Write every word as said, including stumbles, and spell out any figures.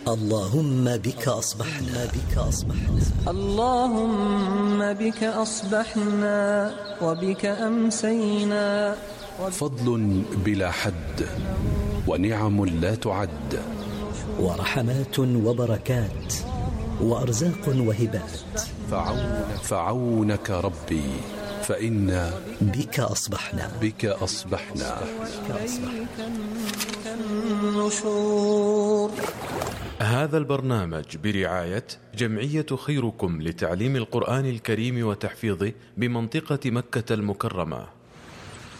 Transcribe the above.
اللهم بك أصبحنا بك أصبحنا اللهم بك أصبحنا وبك أمسينا. فضل بلا حد ونعم لا تعد، ورحمات وبركات وأرزاق وهبات. فعون فعونك ربي فإنا بك أصبحنا بك أصبحنا. النشور. هذا البرنامج برعاية جمعية خيركم لتعليم القرآن الكريم وتحفيظه بمنطقة مكة المكرمة.